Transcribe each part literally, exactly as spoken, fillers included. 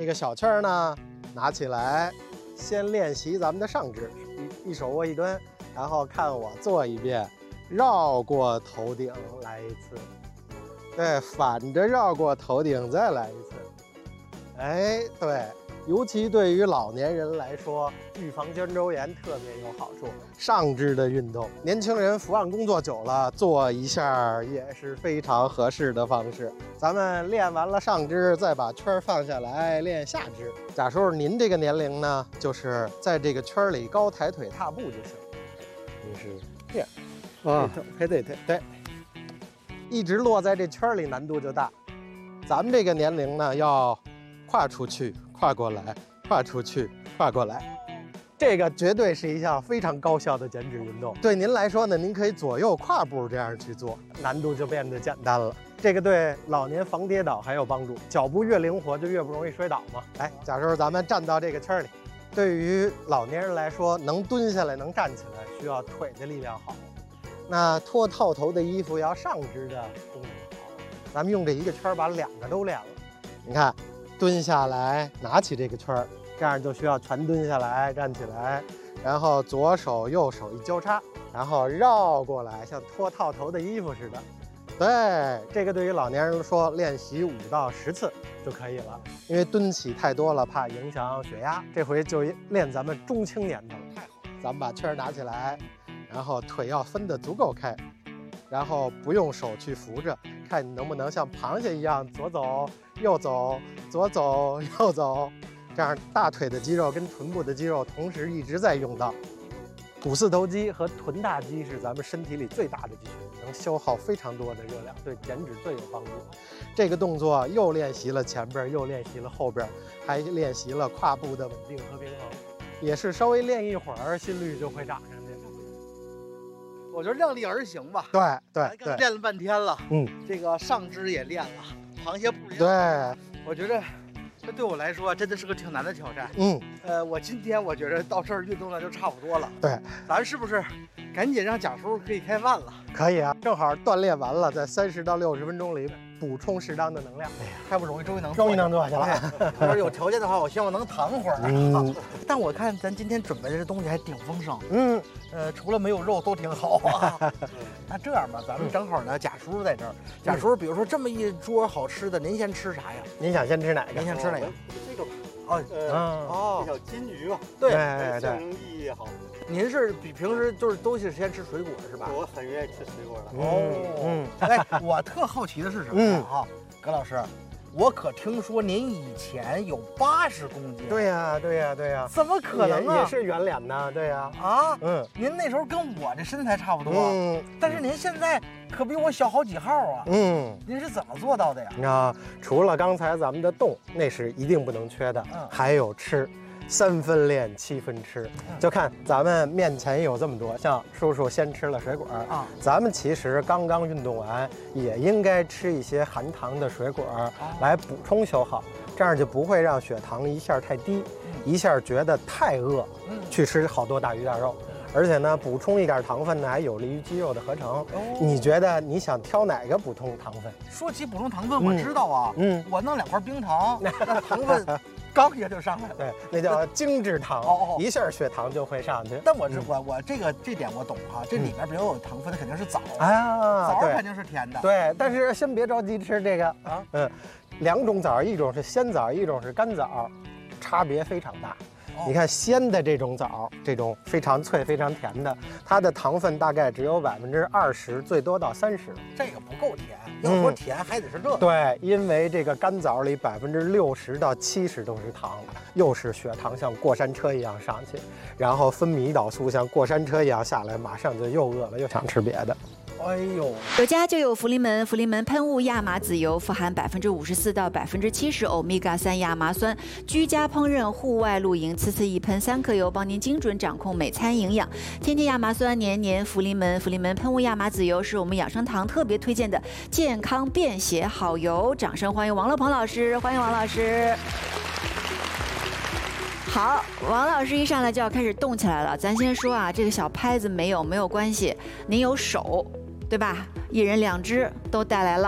这个小圈呢，拿起来，先练习咱们的上肢，一一手握一端，然后看我做一遍，绕过头顶来一次，对，反着绕过头顶再来一次。哎，对。尤其对于老年人来说，预防肩周炎特别有好处。上肢的运动，年轻人伏案工作久了，做一下也是非常合适的方式。咱们练完了上肢，再把圈放下来练下肢。贾叔，您这个年龄呢，就是在这个圈里高抬腿踏步就行。你是这样啊？对对对对，一直落在这圈里难度就大。咱们这个年龄呢，要跨出去。跨过来，跨出去，跨过来，这个绝对是一项非常高效的减脂运动。对您来说呢，您可以左右跨步这样去做，难度就变得简单了。这个对老年防跌倒还有帮助，脚步越灵活就越不容易摔倒嘛。来，假设咱们站到这个圈里，对于老年人来说，能蹲下来，能站起来，需要腿的力量好。那脱套头的衣服要上肢的功能好。咱们用这一个圈把两个都练了，你看。蹲下来，拿起这个圈儿，这样就需要全蹲下来，站起来，然后左手右手一交叉，然后绕过来，像脱套头的衣服似的。对，这个对于老年人说，练习五到十次就可以了，因为蹲起太多了，怕影响血压。这回就练咱们中青年的了，太好了。咱们把圈拿起来，然后腿要分得足够开，然后不用手去扶着，看你能不能像螃蟹一样左走。右走，左走，右走，这样大腿的肌肉跟臀部的肌肉同时一直在用到。股四头肌和臀大肌是咱们身体里最大的肌群，能消耗非常多的热量，对减脂最有帮助。这个动作又练习了前边，又练习了后边，还练习了胯部的稳定和平衡，也是稍微练一会儿，心率就会涨上去。 我觉得量力而行吧。 对对对， 练了半天了， 嗯， 这个上肢也练了。螃蟹步一样， 对， 我觉得这对我来说真的是个挺难的挑战。 嗯， 呃，我今天我觉得到这儿运动量就差不多了。 对， 咱是不是赶紧让贾叔可以开饭了？ 可以啊，正好锻炼完了，在三十到六十分钟里补充适当的能量。 哎呀，太不容易，终于能终于能坐下了。 要是有条件的话，我希望能躺会儿。嗯，但我看咱今天准备的这东西还挺丰盛。嗯，呃，除了没有肉都挺好啊。那这样吧，咱们正好呢，贾叔在这儿。贾叔，比如说这么一桌好吃的，您先吃啥呀？ 您想先吃哪个？ 您先吃哪个？ 这个吧。 哦， 呃，哦，这叫金鱼嘛。 对对对， 象征意义也好。 您是比平时就是都是先吃水果是吧？ 我很愿意吃水果的。 哦，嗯，哎，我特好奇的是什么呀？哈，葛老师，我可听说您以前有八十公斤。 对呀，对呀，对呀， 怎么可能啊？ 也是圆脸呢，对呀。 啊，嗯，您那时候跟我这身材差不多，嗯，但是您现在可比我小好几号啊。嗯，您是怎么做到的呀？ 啊，除了刚才咱们的动，那是一定不能缺的，嗯，还有吃。三分练，七分吃，就看咱们面前有这么多，像叔叔先吃了水果啊，咱们其实刚刚运动完，也应该吃一些含糖的水果来补充消耗，这样就不会让血糖一下太低，一下觉得太饿，去吃好多大鱼大肉。而且呢，补充一点糖分呢，还有利于肌肉的合成。哦，你觉得你想挑哪个补充糖分？ 说起补充糖分，我知道啊，嗯，我弄两块冰糖，那糖分刚一下就上来了。 对，那叫精制糖，哦，一下血糖就会上去。 但我这我我这个这点我懂哈，这里面比如有糖分，它肯定是枣啊， 枣肯定是甜的。 对，但是先别着急吃这个啊，嗯，两种枣，一种是鲜枣，一种是干枣，差别非常大。你看鲜的这种枣，这种非常脆、非常甜的，它的糖分大概只有百分之二十，最多到三十。 这个不够甜，要说甜还得是这。 对，因为这个干枣里百分之六十到七十都是糖，又是血糖像过山车一样上去，然后分泌胰岛素像过山车一样下来，马上就又饿了，又想吃别的。 哎呦， 有家就有福临门，福临门喷雾亚麻籽油富含百分之五十四到百分之七十欧米伽三亚麻酸，居家烹饪、户外露营，次次一喷三颗油，帮您精准掌控每餐营养。天天亚麻酸，年年福临门，福临门喷雾亚麻籽油是我们养生堂特别推荐的健康便携好油。掌声欢迎王乐鹏老师，欢迎王老师。好，王老师一上来就要开始动起来了。咱先说啊，这个小拍子没有没有关系，您有手。对吧？一人两只都带来了。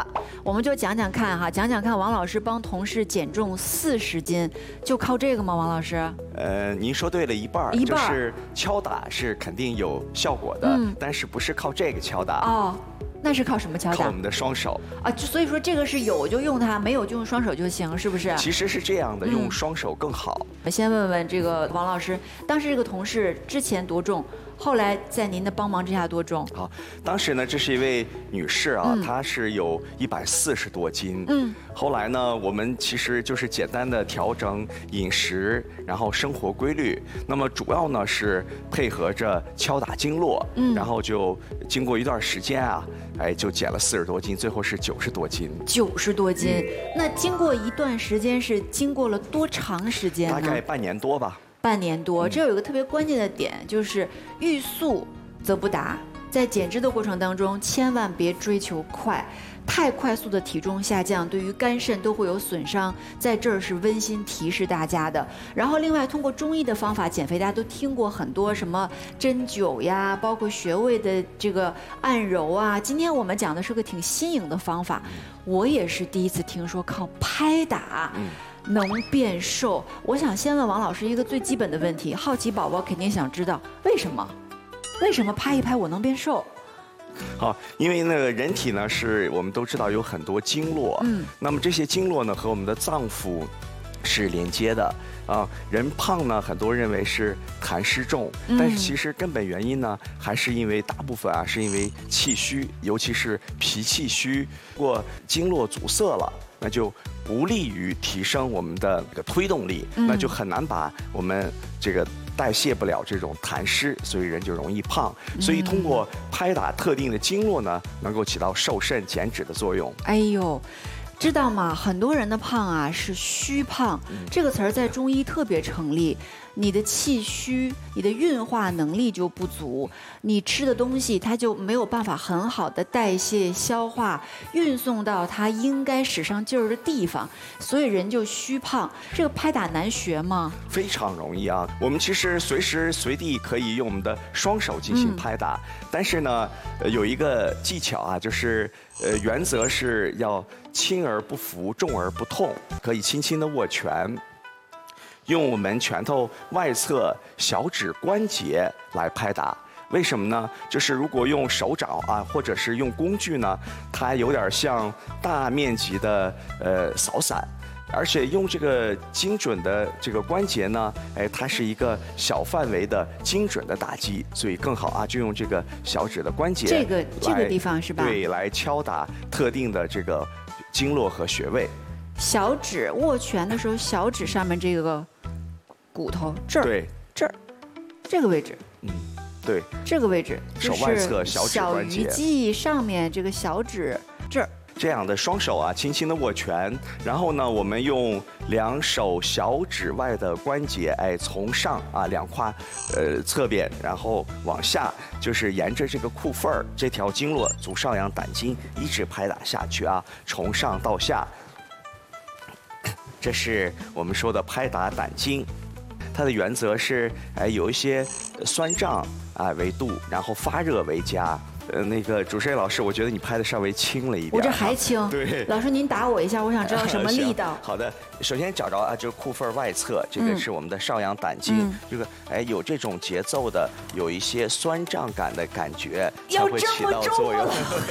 我们就讲讲看哈，讲讲看王老师帮同事减重四十斤，就靠这个吗？王老师？ 呃，您说对了一半， 一半就是敲打是肯定有效果的，嗯、但是不是靠这个敲打哦。那是靠什么敲打？ 靠我们的双手啊，就所以说这个是有就用它，没有就用双手就行，是不是？ 其实是这样的，用双手更好。 我、嗯、先问问这个王老师，当时这个同事之前多重？后来在您的帮忙之下多重？ 好，当时呢，这是一位女士啊，嗯、她是有一百四十多斤。嗯，后来呢，我们其实就是简单的调整饮食，然后生活规律。那么主要呢是配合着敲打经络，嗯，然后就经过一段时间啊，哎，就减了四十多斤，最后是九十多斤。 九十多斤，嗯、那经过一段时间是经过了多长时间呢？ 大概半年多吧。 半年多，这有一个特别关键的点，就是欲速则不达。在减脂的过程当中，千万别追求快，太快速的体重下降对于肝肾都会有损伤。在这儿是温馨提示大家的。然后另外通过中医的方法减肥，大家都听过很多什么针灸呀，包括穴位的这个按揉啊。今天我们讲的是个挺新颖的方法，我也是第一次听说靠拍打。嗯能变瘦，我想先问王老师一个最基本的问题，好奇宝宝肯定想知道为什么？为什么拍一拍我能变瘦？ 好，因为那个人体呢，是我们都知道有很多经络，嗯，那么这些经络呢和我们的脏腑是连接的啊。人胖呢，很多人认为是痰湿重，但是其实根本原因呢，还是因为大部分啊是因为气虚，尤其是脾气虚，或经络阻塞了，那就不利于提升我们的这个推动力，嗯、那就很难把我们这个代谢不了这种痰湿，所以人就容易胖。所以通过拍打特定的经络呢，能够起到瘦肾减脂的作用。 哎呦。知道吗？很多人的胖啊是虚胖，嗯、这个词儿在中医特别成立。你的气虚，你的运化能力就不足，你吃的东西它就没有办法很好的代谢、消化、运送到它应该使上劲儿的地方，所以人就虚胖。这个拍打难学吗？ 非常容易啊！我们其实随时随地可以用我们的双手进行拍打，嗯、但是呢，呃，有一个技巧啊，就是呃，原则是要轻而不浮，重而不痛，可以轻轻的握拳。用我们拳头外侧小指关节来拍打，为什么呢？就是如果用手掌啊，或者是用工具呢，它有点像大面积的呃扫伞，而且用这个精准的这个关节呢，哎，它是一个小范围的精准的打击，所以更好啊，就用这个小指的关节， 这个这个地方是吧？ 对，来敲打特定的这个经络和穴位。 小指握拳的时候，小指上面这个骨头这儿， 对， 这儿，这个位置， 嗯，对， 这个位置， 手外侧小指关节， 小鱼际上面这个小指这儿。 这样的双手啊，轻轻的握拳，然后呢，我们用两手小指外的关节，哎，从上啊两胯，呃侧边，然后往下，就是沿着这个裤缝儿这条经络足少阳胆经一直拍打下去啊，从上到下，这是我们说的拍打胆经。它的原则是，哎，有一些酸胀啊为度，然后发热为佳。呃，那个主持人老师，我觉得你拍的稍微轻了一点。 我这还轻。 对。 老师您打我一下，我想知道什么力道。 好的，首先找着啊，就是裤缝外侧，这个是我们的少阳胆经，嗯、这个哎有这种节奏的，有一些酸胀感的感觉，才会起到作用。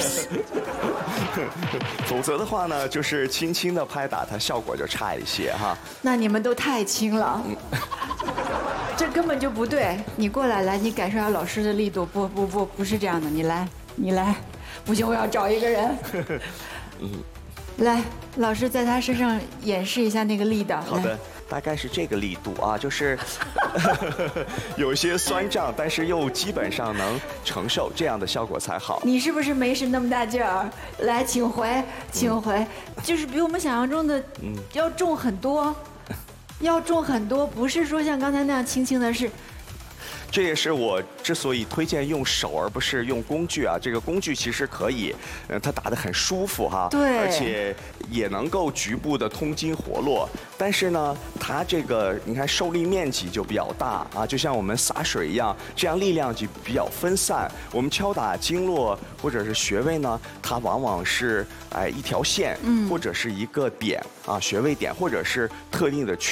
否则的话呢，就是轻轻的拍打，它效果就差一些哈。 那你们都太轻了。嗯这根本就不对，你过来，来，你感受下老师的力度。不不不，不是这样的，你来，你来，不行，我要找一个人。嗯，来，老师在他身上演示一下那个力道。 好的，大概是这个力度啊，就是有些酸胀，但是又基本上能承受，这样的效果才好。 你是不是没使那么大劲儿？来，请回，请回，嗯、就是比我们想象中的要重很多。要重很多，不是说像刚才那样轻轻的，是。 这也是我之所以推荐用手而不是用工具啊。这个工具其实可以，呃，它打得很舒服哈， 对， 而且也能够局部的通经活络。但是呢， 它这个你看受力面积就比较大啊，就像我们洒水一样，这样力量就比较分散。我们敲打经络或者是穴位呢，它往往是哎一条线，嗯，或者是一个点啊，穴位点，或者是特定的区。